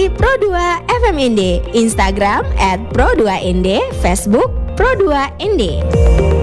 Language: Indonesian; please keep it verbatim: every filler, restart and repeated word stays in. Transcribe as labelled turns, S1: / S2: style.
S1: di Pro dua F M N D, Instagram at pro dua N D, Facebook Pro dua N D.